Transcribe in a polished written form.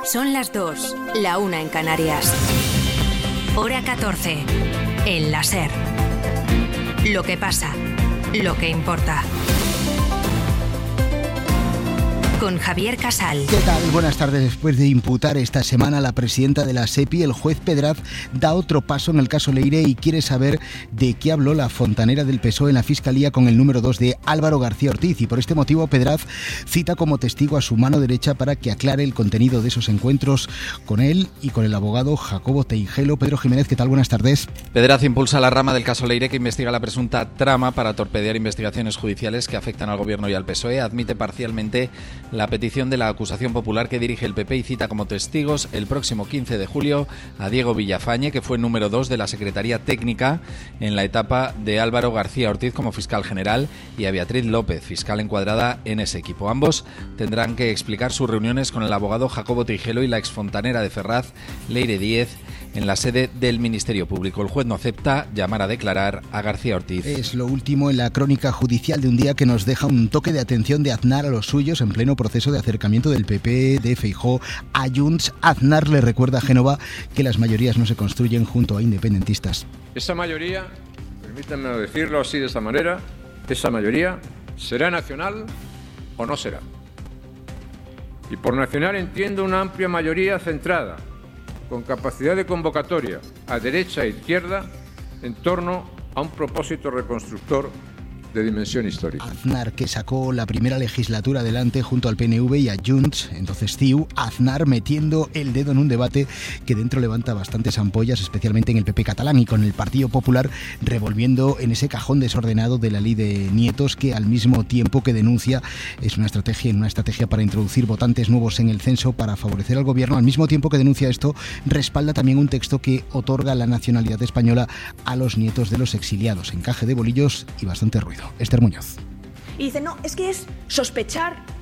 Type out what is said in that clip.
Son las 2, la 1 en Canarias. Hora 14, en la SER. Lo que pasa, lo que importa. Con Javier Casal. ¿Qué tal? Buenas tardes. Después de imputar esta semana a la presidenta de la SEPI, el juez Pedraz da otro paso en el caso Leire y quiere saber de qué habló la fontanera del PSOE en la Fiscalía con el número 2 de Álvaro García Ortiz. Y por este motivo Pedraz cita como testigo a su mano derecha para que aclare el contenido de esos encuentros con él y con el abogado Jacobo Teijelo. Pedro Jiménez, ¿qué tal? Buenas tardes. Pedraz impulsa la rama del caso Leire que investiga la presunta trama para torpedear investigaciones judiciales que afectan al gobierno y al PSOE. Admite parcialmente la petición de la acusación popular que dirige el PP y cita como testigos el próximo 15 de julio a Diego Villafañe, que fue número 2 de la Secretaría Técnica en la etapa de Álvaro García Ortiz como fiscal general, y a Beatriz López, fiscal encuadrada en ese equipo. Ambos tendrán que explicar sus reuniones con el abogado Jacobo Teijelo y la exfontanera de Ferraz, Leire Díez, en la sede del Ministerio Público. El juez no acepta llamar a declarar a García Ortiz. Es lo último en la crónica judicial de un día que nos deja un toque de atención de Aznar a los suyos en pleno proceso de acercamiento del PP, de Feijóo a Junts. Aznar le recuerda a Génova que las mayorías no se construyen junto a independentistas. Esa mayoría, permítanme decirlo así de esa manera, esa mayoría será nacional o no será. Y por nacional entiendo una amplia mayoría centrada, con capacidad de convocatoria a derecha e izquierda en torno a un propósito reconstructor de dimensión histórica. Aznar, que sacó la primera legislatura adelante junto al PNV y a Junts, entonces CiU. Aznar metiendo el dedo en un debate que dentro levanta bastantes ampollas, especialmente en el PP catalán, y con el Partido Popular revolviendo en ese cajón desordenado de la ley de nietos, que al mismo tiempo que denuncia es una estrategia para introducir votantes nuevos en el censo para favorecer al gobierno. Al mismo tiempo que denuncia esto, respalda también un texto que otorga la nacionalidad española a los nietos de los exiliados. Encaje de bolillos y bastante ruido. Esther Muñoz. Y dice, no, es que es sospechar